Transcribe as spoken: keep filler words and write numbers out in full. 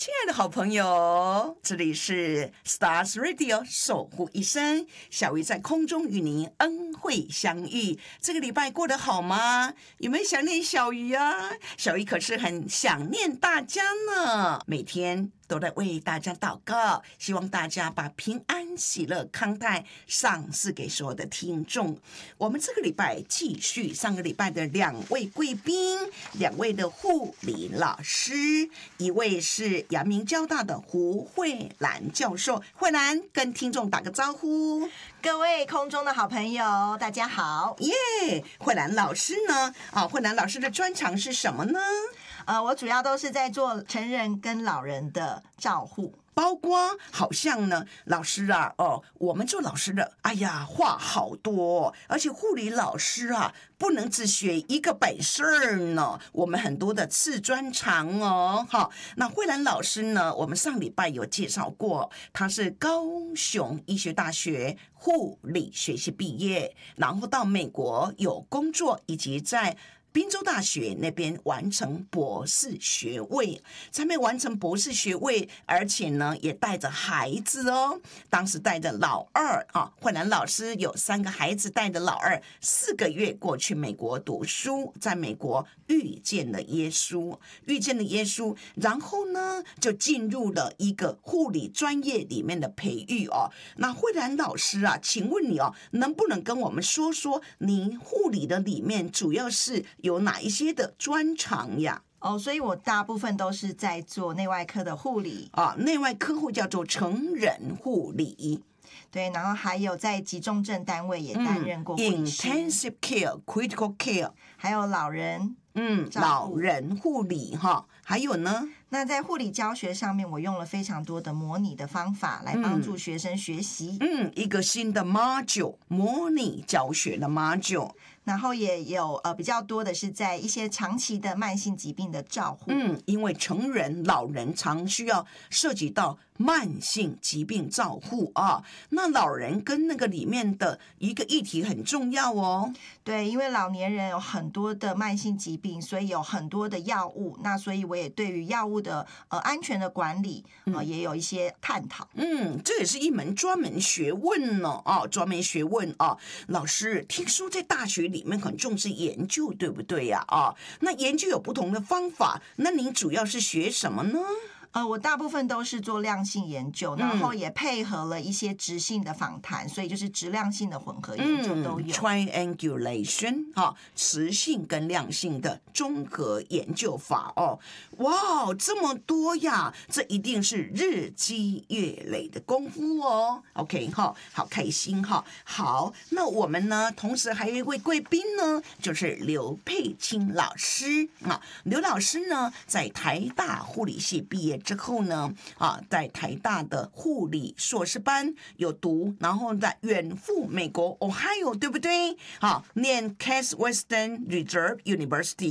亲爱的好朋友，这里是 Stars Radio 守护一生，小鱼在空中与您恩惠相遇。这个礼拜过得好吗？有没有想念小鱼啊？小鱼可是很想念大家呢，每天都在为大家祷告，希望大家把平安、喜乐、康泰赏赐给所有的听众。我们这个礼拜继续上个礼拜的两位贵宾，两位的护理老师，一位是阳明交大的胡慧兰教授。慧兰跟听众打个招呼。 各位空中的好朋友，大家好。 耶、yeah, 慧兰老师呢？啊，慧兰老师的专长是什么呢？ 呃，我主要都是在做成人跟老人的照护， 包括好像呢，老师啊，哦，我们做老师的，哎呀，话好多，而且护理老师啊，不能只学一个本事儿呢，我们很多的次专长哦，哈。那慧兰老师呢，我们上礼拜有介绍过，她是高雄医学大学护理学系毕业，然后到美国有工作，以及在宾州大学那边完成博士学位，在那边完成博士学位，而且呢也带着孩子哦。当时带着老二啊，慧兰老师有三个孩子，带着老二四个月过去美国读书，在美国遇见了耶稣，遇见了耶稣，然后呢就进入了一个护理专业里面的培育哦。那慧兰老师啊，请问你哦，能不能跟我们说说你护理的里面主要是有哪一些的专长呀？ 哦，所以我大部分都是在做内外科的护理啊，内外科护叫做成人护理。 对，然后还有在急重症单位也担任过护理师、 嗯、intensive care、critical care， 还有老人嗯老人护理哈，还有呢？ 那在护理教学上面，我用了非常多的模拟的方法来帮助学生学习。 嗯，一个新的 module， 模拟教学的 module。 然后也有呃比较多的是在一些长期的慢性疾病的照护。 嗯，因为成人、老人常需要涉及到慢性疾病照护啊。那老人跟那个里面的一个议题很重要哦。 对，因为老年人有很多的慢性疾病，所以有很多的药物。那所以我也对于药物的呃安全的管理呃、嗯、也有一些探讨。 嗯，这也是一门专门学问呢啊，专门学问啊。老师，听说在大学里面很重视研究，对不对呀？啊，那研究有不同的方法，那您主要是学什么呢？ 呃，我大部分都是做量性研究，然后也配合了一些质性的访谈，所以就是质量性的混合研究都有。 嗯、triangulation 啊，质性跟量性的综合研究法哦。哇，这么多呀，这一定是日积月累的功夫哦。OK 哈，好开心哈。好，那我们呢，同时还有一位贵宾呢，就是刘佩清老师啊。刘老师呢，在台大护理系毕业之后呢，啊，在台大的护理硕士班有读，然后再远赴美国 Ohio， 对不对？好，念 Case Western Reserve University。